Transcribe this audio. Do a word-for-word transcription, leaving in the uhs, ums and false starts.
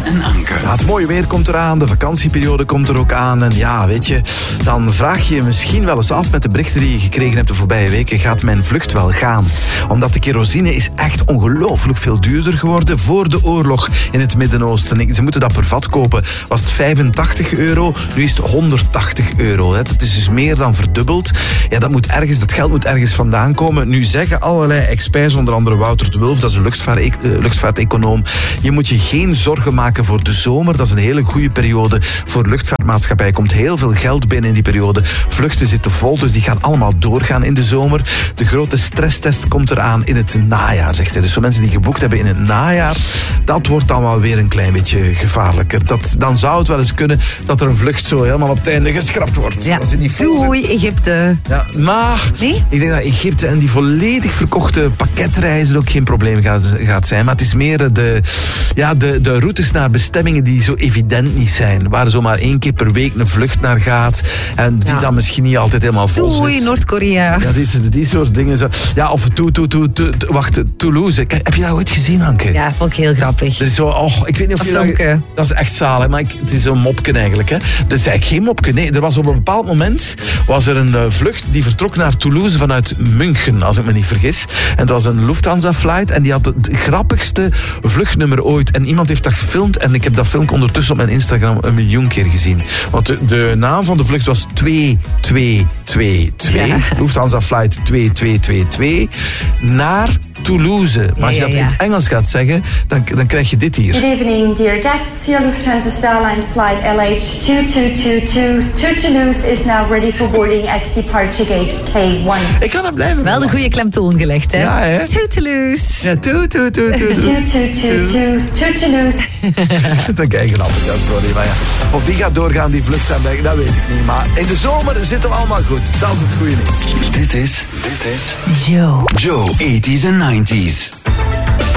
en Anke. Ja, het mooie weer komt eraan, de vakantieperiode komt er ook aan. En ja, weet je, dan vraag je je misschien wel eens af met de berichten die je gekregen hebt de voorbije weken. Gaat mijn vlucht wel gaan? Omdat de kerosine is echt ongelooflijk veel duurder geworden. Voor de oorlog in het Midden-Oosten. Ze moeten dat per vat kopen. Was het vijfentachtig euro, nu is het honderdtachtig euro. Dat is dus meer dan verdubbeld. Ja, dat, moet ergens, dat geld moet ergens vandaan komen. Nu zeggen allerlei experts, onder andere Wouter de Wulf, dat is een luchtvaart, uh, luchtvaarteconoom. Je moet je geen zorgen maken voor de zomer. Dat is een hele goede periode voor luchtvaartmaatschappijen. Er komt heel veel geld binnen in die periode. Vluchten zitten vol, dus die gaan allemaal doorgaan in de zomer. De grote stresstest komt eraan in het najaar, zegt hij. Dus voor mensen die geboekt hebben in het najaar, dat wordt dan wel weer een klein beetje gevaarlijker. Dat, dan zou het wel eens kunnen dat er een vlucht zo helemaal op het einde geschrapt wordt. Ja. Als die Doei, Egypte. Ja, maar nee? Ik denk dat Egypte en die volledig verkochte pakketreizen ook geen probleem gaat, gaat zijn. Maar het is meer de, ja, de, de routes naar bestemmingen die zo evident niet zijn. Waar zomaar één keer per week een vlucht naar gaat. En die ja. dan misschien niet altijd helemaal vol zit. Doei, Noord-Korea. Ja, die, die soort dingen. Zo. Ja, of to, to, to, to, to, wacht, Toulouse. Kijk, heb je dat ooit gezien, Anke? Ja, vond ik heel grappig. Er is zo, oh, ik weet niet of je dat... Dat is echt zalig, maar ik, het is zo'n mopken eigenlijk. Hè. Dat is eigenlijk geen mopken. Nee, er was op een bepaald moment was er een uh, vlucht die vertrok naar Toulouse vanuit München, als ik me niet vergis. En het was een Lufthansa-flight en die had het grappigste vluchtnummer ooit. En iemand heeft dat gefilmd en ik heb dat filmpje ondertussen op mijn Instagram een miljoen keer gezien. Want de, de naam van de vlucht was twee twee twee twee. Ja. Lufthansa-flight twee twee twee twee naar Toulouse. Maar als je dat ja, ja. in het Engels gaat zeggen, dan, dan krijg je dit hier. Good evening, dear guests. Your Lufthansa Starlines flight L H two two two two to Toulouse is now ready for boarding at departure gate K one. Ik kan er blijven. Wel een goede klemtoon gelegd, hè? Ja, hè? To Toulouse. Ja, to, to, to, to, two two two two to Toulouse. Dan krijg je een andere sorry, maar ja. Of die gaat doorgaan, die vlucht aan weg, dat weet ik niet. Maar in de zomer zitten we allemaal goed. Dat is het goede nieuws. Dit is, dit is Joe. Joe, eighties en nineties.